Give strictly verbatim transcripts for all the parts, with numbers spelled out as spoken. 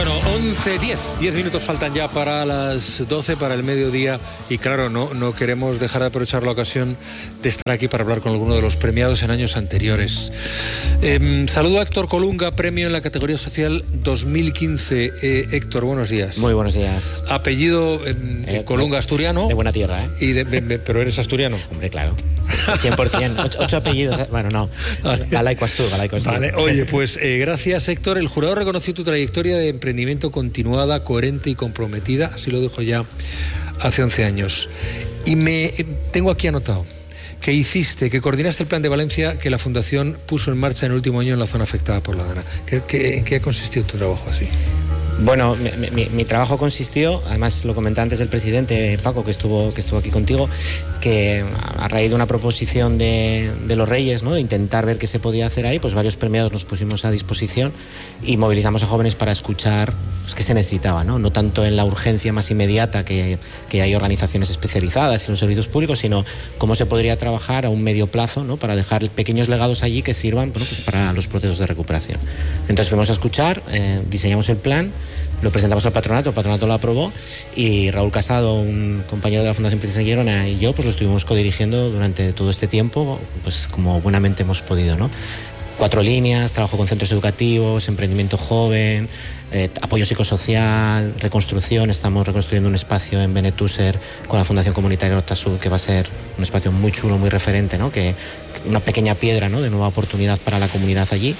Bueno, once, diez, diez minutos faltan ya para las doce, para el mediodía, y claro, no, no queremos dejar de aprovechar la ocasión de estar aquí para hablar con alguno de los premiados en años anteriores. Eh, saludo a Héctor Colunga, premio en la categoría social dos mil quince. Eh, Héctor, buenos días. Muy buenos días. Apellido eh, eh, Colunga, asturiano. De buena tierra, ¿eh? Y de, de, de, pero eres asturiano. Hombre, claro. cien por ciento. Ocho, ocho apellidos. Bueno, no. Galaico Astur, Galaico Astur. Vale, oye, pues eh, gracias, Héctor. El jurado reconoció tu trayectoria de emprendimiento continuada, coherente y comprometida, así lo dijo ya hace once años. Y me eh, tengo aquí anotado que hiciste, que coordinaste el plan de Valencia que la Fundación puso en marcha en el último año en la zona afectada por la Dana. ¿Qué, qué, ¿En qué ha consistido tu trabajo así? Bueno, mi, mi, mi trabajo consistió, además lo comenté antes del presidente Paco, que estuvo, que estuvo aquí contigo, que a raíz de una proposición de, de los Reyes, ¿no?, de intentar ver qué se podía hacer ahí, pues varios premiados nos pusimos a disposición y movilizamos a jóvenes para escuchar pues, qué se necesitaba, ¿no? No tanto en la urgencia más inmediata, que, que hay organizaciones especializadas en los servicios públicos, sino cómo se podría trabajar a un medio plazo, ¿no?, para dejar pequeños legados allí que sirvan, bueno, pues para los procesos de recuperación. Entonces fuimos a escuchar, eh, diseñamos el plan, lo presentamos al patronato, el patronato lo aprobó y Raúl Casado, un compañero de la Fundación Princesa Girona, y yo pues lo estuvimos codirigiendo durante todo este tiempo, pues como buenamente hemos podido, ¿no? Cuatro líneas: trabajo con centros educativos, emprendimiento joven, eh, apoyo psicosocial, reconstrucción. Estamos reconstruyendo un espacio en Benetúser con la Fundación Comunitaria Hortasud, que va a ser un espacio muy chulo, muy referente, ¿no? Que una pequeña piedra, ¿no?, de nueva oportunidad para la comunidad allí.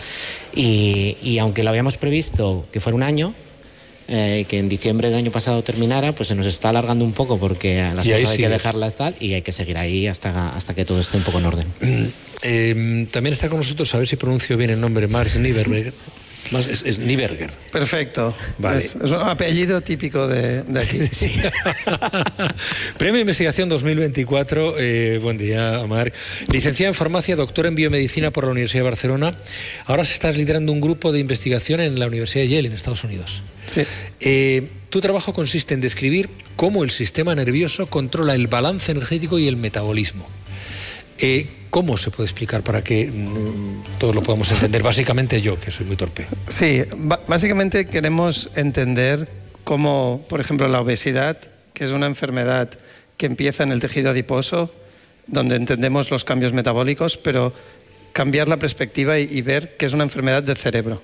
Y, y aunque lo habíamos previsto que fuera un año, Eh, que en diciembre del año pasado terminara, pues se nos está alargando un poco porque las cosas hay que dejarlas tal y hay que seguir ahí hasta, hasta que todo esté un poco en orden. Eh, también está con nosotros, a ver si pronuncio bien el nombre, Marx Nieberger. Es, es Nieberger. Perfecto. Vale. Es, es un apellido típico de, de aquí. Sí. Premio de Investigación dos mil veinticuatro. Eh, buen día, Marc. Licenciado en Farmacia, doctor en Biomedicina por la Universidad de Barcelona. Ahora estás liderando un grupo de investigación en la Universidad de Yale, en Estados Unidos. Sí. Eh, tu trabajo consiste en describir cómo el sistema nervioso controla el balance energético y el metabolismo. Eh, ¿Cómo se puede explicar para que mm, todos lo podamos entender? Básicamente yo, que soy muy torpe. Sí, básicamente queremos entender cómo, por ejemplo, la obesidad, que es una enfermedad que empieza en el tejido adiposo, donde entendemos los cambios metabólicos, pero cambiar la perspectiva y, y ver que es una enfermedad del cerebro.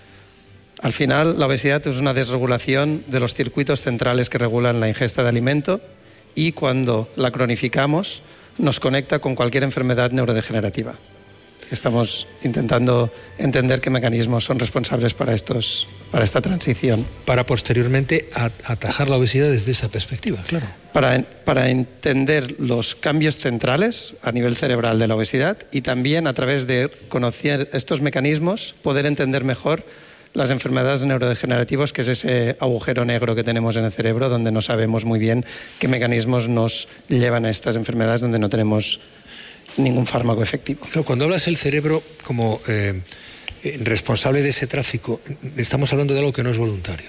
Al final, la obesidad es una desregulación de los circuitos centrales que regulan la ingesta de alimento, y cuando la cronificamos nos conecta con cualquier enfermedad neurodegenerativa. Estamos intentando entender qué mecanismos son responsables para, estos, para esta transición. Para posteriormente atajar la obesidad desde esa perspectiva, claro. Para, para entender los cambios centrales a nivel cerebral de la obesidad, y también a través de conocer estos mecanismos poder entender mejor las enfermedades neurodegenerativas, que es ese agujero negro que tenemos en el cerebro donde no sabemos muy bien qué mecanismos nos llevan a estas enfermedades, donde no tenemos ningún fármaco efectivo. Cuando hablas del cerebro como eh, responsable de ese tráfico, estamos hablando de algo que no es voluntario.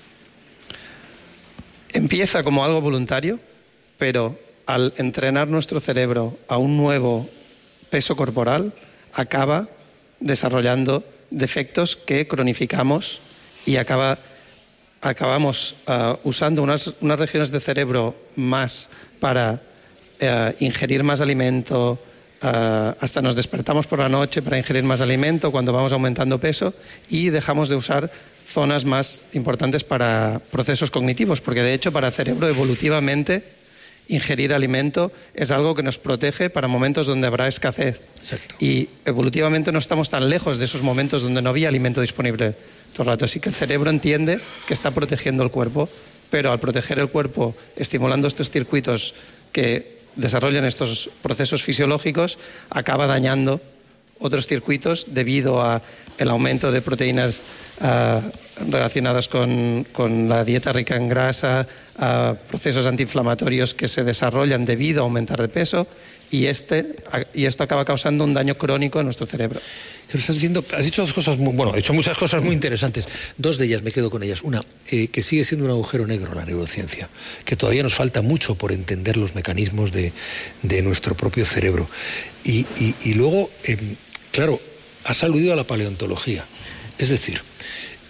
Empieza como algo voluntario, pero al entrenar nuestro cerebro a un nuevo peso corporal, acaba desarrollando defectos que cronificamos y acaba, acabamos uh, usando unas, unas regiones del cerebro más para uh, ingerir más alimento, uh, hasta nos despertamos por la noche para ingerir más alimento cuando vamos aumentando peso, y dejamos de usar zonas más importantes para procesos cognitivos, porque de hecho para el cerebro evolutivamente ingerir alimento es algo que nos protege para momentos donde habrá escasez. Exacto. Y evolutivamente no estamos tan lejos de esos momentos donde no había alimento disponible todo el rato. Así que el cerebro entiende que está protegiendo el cuerpo, pero al proteger el cuerpo, estimulando estos circuitos que desarrollan estos procesos fisiológicos, acaba dañando otros circuitos debido a el aumento de proteínas uh, relacionadas con, con la dieta rica en grasa, uh, procesos antiinflamatorios que se desarrollan debido a aumentar de peso, y, este, y esto acaba causando un daño crónico en nuestro cerebro. Pero estás diciendo, has dicho dos cosas muy, bueno, he hecho muchas cosas muy interesantes. Dos de ellas me quedo con ellas. Una, eh, que sigue siendo un agujero negro la neurociencia, que todavía nos falta mucho por entender los mecanismos de, de nuestro propio cerebro. Y, y, y luego, eh, claro, has aludido a la paleontología. Es decir,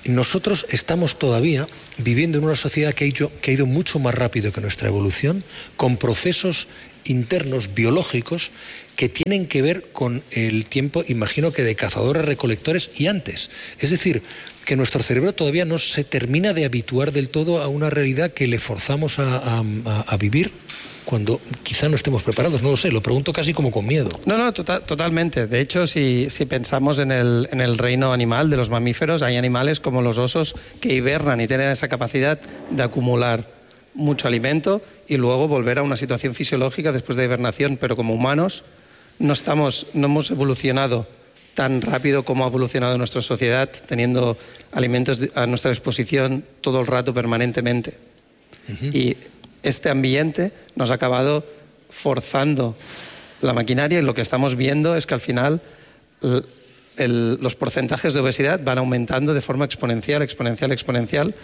nosotros estamos todavía viviendo en una sociedad que ha ido, que ha ido mucho más rápido que nuestra evolución, con procesos internos biológicos que tienen que ver con el tiempo, imagino que de cazadores-recolectores y antes. Es decir, que nuestro cerebro todavía no se termina de habituar del todo a una realidad que le forzamos a, a, a vivir cuando quizá no estemos preparados. No lo sé, lo pregunto casi como con miedo. No, no, total, totalmente. De hecho, si, si pensamos en el, en el reino animal de los mamíferos, hay animales como los osos que hibernan y tienen esa capacidad de acumular mucho alimento y luego volver a una situación fisiológica después de hibernación, pero como humanos no estamos, no hemos evolucionado tan rápido como ha evolucionado nuestra sociedad, teniendo alimentos a nuestra disposición todo el rato, permanentemente. Uh-huh. Y este ambiente nos ha acabado forzando la maquinaria, y lo que estamos viendo es que al final el, el, los porcentajes de obesidad van aumentando de forma exponencial, exponencial, exponencial,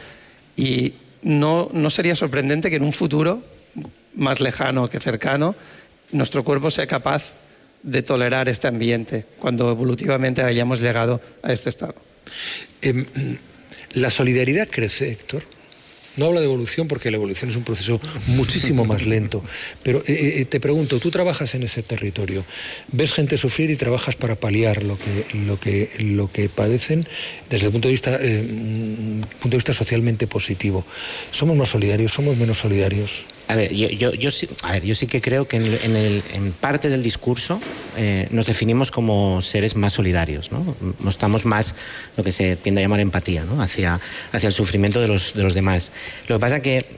y no, no sería sorprendente que en un futuro más lejano que cercano nuestro cuerpo sea capaz de tolerar este ambiente cuando evolutivamente hayamos llegado a este estado. Eh, la solidaridad crece, Héctor. No hablo de evolución porque la evolución es un proceso muchísimo más lento, pero eh, te pregunto, tú trabajas en ese territorio, ves gente sufrir y trabajas para paliar lo que, lo que, lo que padecen desde el punto de vista, eh, punto de vista socialmente positivo. ¿Somos más solidarios? ¿Somos menos solidarios? A ver, yo, yo, yo, sí, a ver, yo sí que creo que en, en, el, en parte del discurso eh, nos definimos como seres más solidarios, ¿no? Mostramos más lo que se tiende a llamar empatía, ¿no? hacia, hacia el sufrimiento de los, de los demás. Lo que pasa es que eh,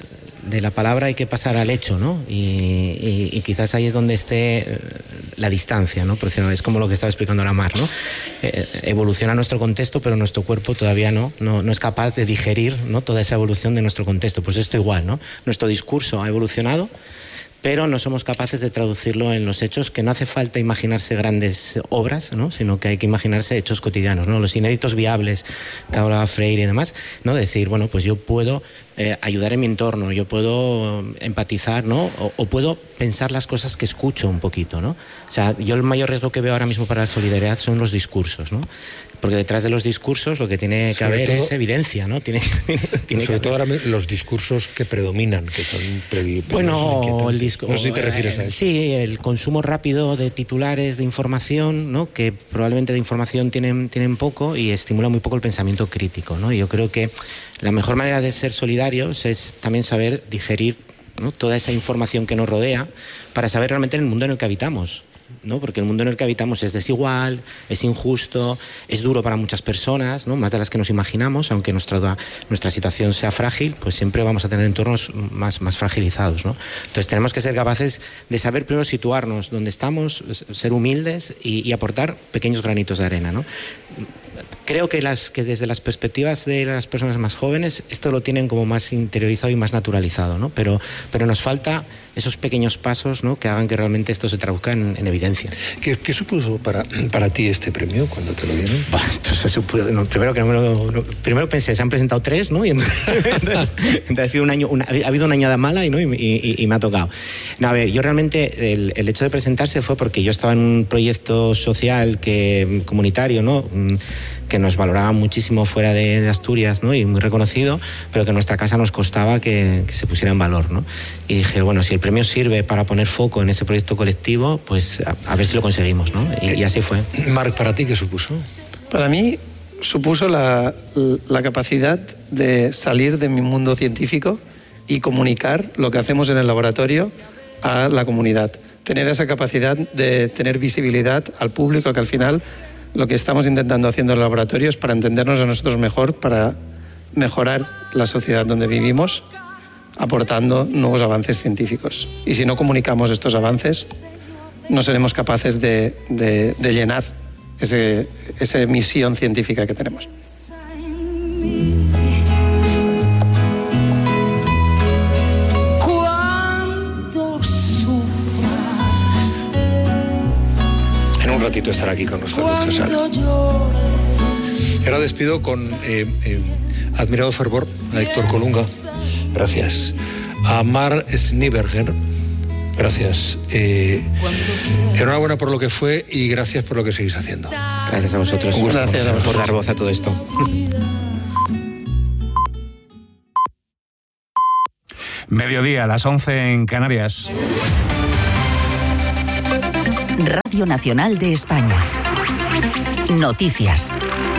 de la palabra hay que pasar al hecho, ¿no? Y, y, y quizás ahí es donde esté la distancia, ¿no? Porque es como lo que estaba explicando ahora Mar, ¿no? Eh, evoluciona nuestro contexto, pero nuestro cuerpo todavía no, no, no es capaz de digerir, ¿no? Toda esa evolución de nuestro contexto. Pues esto igual, ¿no? Nuestro discurso ha evolucionado, pero no somos capaces de traducirlo en los hechos, que no hace falta imaginarse grandes obras, ¿no? Sino que hay que imaginarse hechos cotidianos, ¿no? Los inéditos viables que hablaba Freire y demás, ¿no? Decir, bueno, pues yo puedo eh, ayudar en mi entorno, yo puedo empatizar, ¿no? O, o puedo pensar las cosas que escucho un poquito, ¿no? O sea, yo el mayor riesgo que veo ahora mismo para la solidaridad son los discursos, ¿no? Porque detrás de los discursos lo que tiene que sobre haber todo, es evidencia, ¿no? Tiene, tiene sobre que todo ahora los discursos que predominan, que son previ, bueno, el disco, no sé si te refieres a eso. Sí, el consumo rápido de titulares de información, ¿no? Que probablemente de información tienen, tienen poco y estimula muy poco el pensamiento crítico, ¿no? Y yo creo que la mejor manera de ser solidarios es también saber digerir, ¿no? Toda esa información que nos rodea para saber realmente el mundo en el que habitamos, ¿no? Porque el mundo en el que habitamos es desigual, es injusto, es duro para muchas personas, ¿no? Más de las que nos imaginamos, aunque nuestra, nuestra situación sea frágil, pues siempre vamos a tener entornos más, más fragilizados, ¿no? Entonces tenemos que ser capaces de saber primero situarnos donde estamos, ser humildes y, y aportar pequeños granitos de arena, ¿no? Creo que, las, que desde las perspectivas de las personas más jóvenes esto lo tienen como más interiorizado y más naturalizado, ¿no? Pero, pero nos falta esos pequeños pasos, ¿no? Que hagan que realmente esto se traduzca en, en evidencia. ¿Qué, qué supuso para, para ti este premio cuando te lo dieron? Bah, entonces, supuso, no, primero, que no me lo, no, primero pensé, se han presentado tres, ¿no? Y entonces, entonces, entonces ha, sido un año, una, ha habido una añada mala y, ¿no? y, y, y me ha tocado. No, a ver, yo realmente el, el hecho de presentarse fue porque yo estaba en un proyecto social que, comunitario, ¿no? Que nos valoraba muchísimo fuera de, de Asturias, ¿no? Y muy reconocido, pero que en nuestra casa nos costaba que, que se pusiera en valor, ¿no? Y dije, bueno, si el premio sirve para poner foco en ese proyecto colectivo, pues a, a ver si lo conseguimos, ¿no? Y, y así fue. Marc, ¿para ti qué supuso? Para mí supuso la, la capacidad de salir de mi mundo científico y comunicar lo que hacemos en el laboratorio a la comunidad. Tener esa capacidad de tener visibilidad al público, que al final lo que estamos intentando haciendo en el laboratorio es para entendernos a nosotros mejor, para mejorar la sociedad donde vivimos, aportando nuevos avances científicos. Y si no comunicamos estos avances, no seremos capaces de, de, de llenar ese, esa misión científica que tenemos. Un ratito estar aquí con nosotros, Casal. Ahora despido con eh, eh, admirado fervor a Héctor Colunga, gracias. A Mar Schneeberger, gracias. Eh, enhorabuena por lo que fue y gracias por lo que seguís haciendo. Gracias a vosotros. Gracias a vosotros por dar voz a todo esto. Mediodía, a las once en Canarias. Radio Nacional de España. Noticias.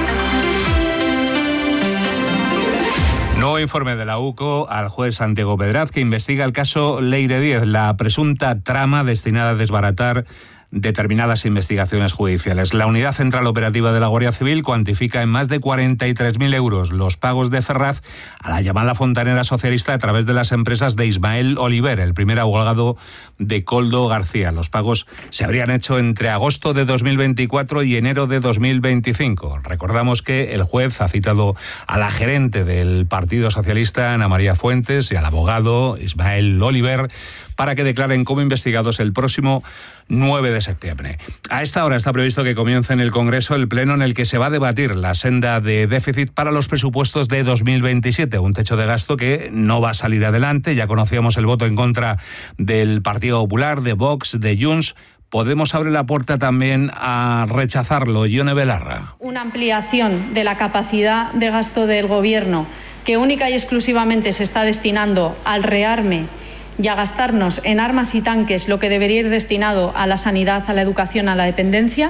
Nuevo informe de la U C O al juez Santiago Pedraz, que investiga el caso Leire Díez, la presunta trama destinada a desbaratar determinadas investigaciones judiciales. La Unidad Central Operativa de la Guardia Civil cuantifica en más de cuarenta y tres mil euros los pagos de Ferraz a la llamada fontanera socialista a través de las empresas de Ismael Oliver, el primer abogado de Koldo García. Los pagos se habrían hecho entre agosto de dos mil veinticuatro y enero de dos mil veinticinco. Recordamos que el juez ha citado a la gerente del Partido Socialista, Ana María Fuentes, y al abogado Ismael Oliver para que declaren como investigados el próximo nueve de septiembre. A esta hora está previsto que comience en el Congreso el pleno en el que se va a debatir la senda de déficit para los presupuestos de dos mil veintisiete, un techo de gasto que no va a salir adelante. Ya conocíamos el voto en contra del Partido Popular, de Vox, de Junts. Podemos abrir la puerta también a rechazarlo. Ione Belarra. Una ampliación de la capacidad de gasto del Gobierno que única y exclusivamente se está destinando al rearme y a gastarnos en armas y tanques lo que debería ir destinado a la sanidad, a la educación, a la dependencia,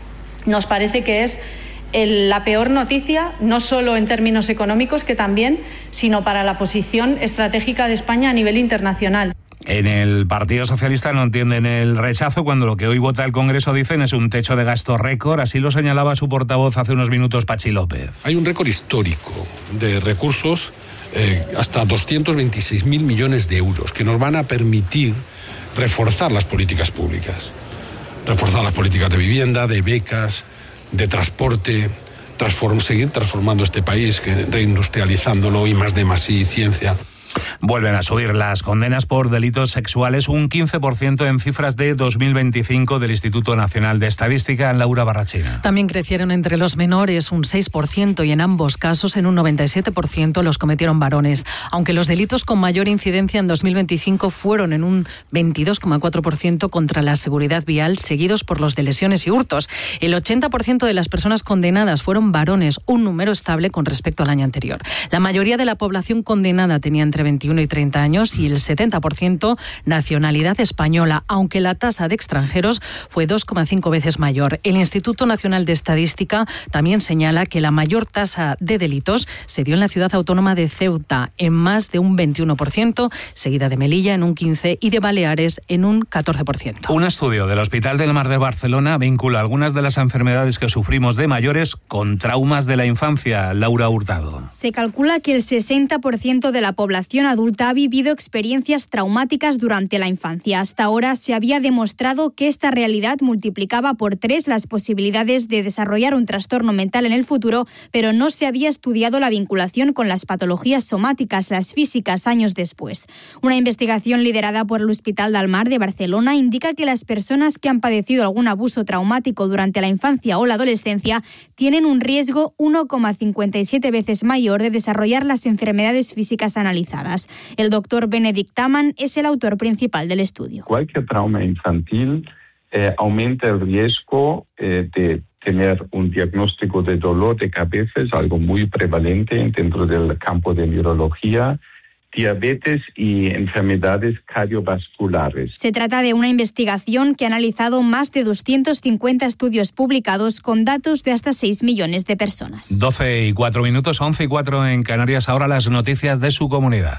nos parece que es el, la peor noticia, no solo en términos económicos, que también, sino para la posición estratégica de España a nivel internacional. En el Partido Socialista no entienden el rechazo cuando lo que hoy vota el Congreso, dicen, es un techo de gasto récord. Así lo señalaba su portavoz hace unos minutos, Pachi López. Hay un récord histórico de recursos, eh, hasta doscientos veintiséis mil millones de euros, que nos van a permitir reforzar las políticas públicas. Reforzar las políticas de vivienda, de becas, de transporte, transform, seguir transformando este país, que, reindustrializándolo, y más de más y ciencia. Vuelven a subir las condenas por delitos sexuales, un quince por ciento en cifras de dos mil veinticinco del Instituto Nacional de Estadística. Laura Barrachina. También crecieron entre los menores un seis por ciento y en ambos casos en un noventa y siete por ciento los cometieron varones, aunque los delitos con mayor incidencia en dos mil veinticinco fueron en un veintidós coma cuatro por ciento contra la seguridad vial, seguidos por los de lesiones y hurtos. El ochenta por ciento de las personas condenadas fueron varones, un número estable con respecto al año anterior. La mayoría de la población condenada tenía entre veintiuno y treinta años y el setenta por ciento nacionalidad española, aunque la tasa de extranjeros fue dos coma cinco veces mayor. El Instituto Nacional de Estadística también señala que la mayor tasa de delitos se dio en la ciudad autónoma de Ceuta, en más de un veintiuno por ciento, seguida de Melilla en un quince por ciento y de Baleares en un catorce por ciento. Un estudio del Hospital del Mar de Barcelona vincula algunas de las enfermedades que sufrimos de mayores con traumas de la infancia. Laura Hurtado. Se calcula que el sesenta por ciento de la población adulta ha vivido experiencias traumáticas durante la infancia. Hasta ahora se había demostrado que esta realidad multiplicaba por tres las posibilidades de desarrollar un trastorno mental en el futuro, pero no se había estudiado la vinculación con las patologías somáticas, las físicas, años después. Una investigación liderada por el Hospital del Mar de Barcelona indica que las personas que han padecido algún abuso traumático durante la infancia o la adolescencia tienen un riesgo uno coma cincuenta y siete veces mayor de desarrollar las enfermedades físicas analizadas. El doctor Benedict Taman es el autor principal del estudio. Cualquier trauma infantil eh, aumenta el riesgo eh, de tener un diagnóstico de dolor de cabeza, es algo muy prevalente dentro del campo de neurología, diabetes y enfermedades cardiovasculares. Se trata de una investigación que ha analizado más de doscientos cincuenta estudios publicados con datos de hasta seis millones de personas. doce y cuatro minutos, once y cuatro en Canarias. Ahora las noticias de su comunidad.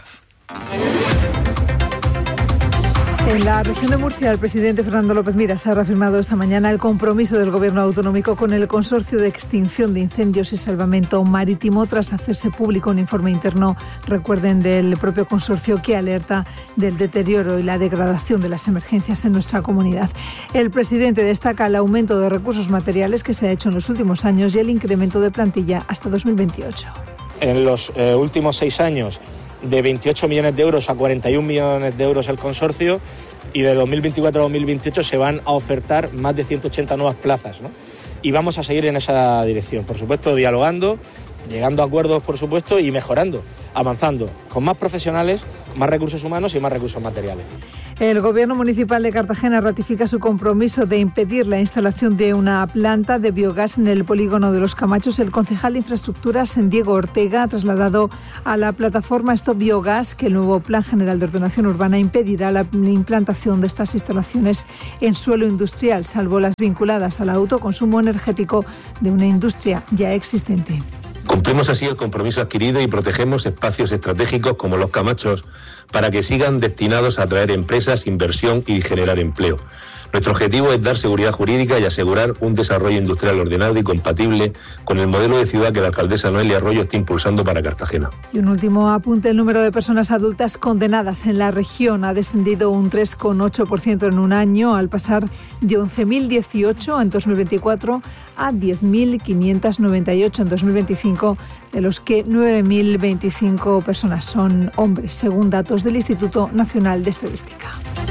En la región de Murcia, el presidente Fernando López Miras ha reafirmado esta mañana el compromiso del Gobierno autonómico con el Consorcio de Extinción de Incendios y Salvamento Marítimo tras hacerse público un informe interno, recuerden, del propio consorcio que alerta del deterioro y la degradación de las emergencias en nuestra comunidad. El presidente destaca el aumento de recursos materiales que se ha hecho en los últimos años y el incremento de plantilla hasta dos mil veintiocho. En los eh, últimos seis años, de veintiocho millones de euros a cuarenta y un millones de euros el consorcio, y de dos mil veinticuatro a dos mil veintiocho se van a ofertar más de ciento ochenta nuevas plazas, ¿no? Y vamos a seguir en esa dirección, por supuesto dialogando llegando a acuerdos, por supuesto, y mejorando, avanzando, con más profesionales, más recursos humanos y más recursos materiales. El Gobierno Municipal de Cartagena ratifica su compromiso de impedir la instalación de una planta de biogás en el polígono de Los Camachos. El concejal de Infraestructuras, Diego Ortega, ha trasladado a la plataforma Stop Biogás que el nuevo Plan General de Ordenación Urbana impedirá la implantación de estas instalaciones en suelo industrial, salvo las vinculadas al autoconsumo energético de una industria ya existente. Cumplimos así el compromiso adquirido y protegemos espacios estratégicos como Los Camachos para que sigan destinados a atraer empresas, inversión y generar empleo. Nuestro objetivo es dar seguridad jurídica y asegurar un desarrollo industrial ordenado y compatible con el modelo de ciudad que la alcaldesa Noelia Arroyo está impulsando para Cartagena. Y un último apunte: el número de personas adultas condenadas en la región ha descendido un tres coma ocho por ciento en un año, al pasar de once mil dieciocho en dos mil veinticuatro a diez mil quinientos noventa y ocho en dos mil veinticinco, de los que nueve mil veinticinco personas son hombres, según datos del Instituto Nacional de Estadística.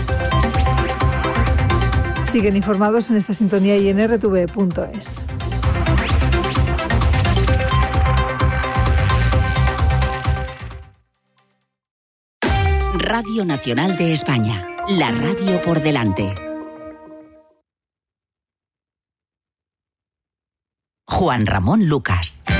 Siguen informados en esta sintonía y en erre te ve punto es. Radio Nacional de España, la radio por delante. Juan Ramón Lucas.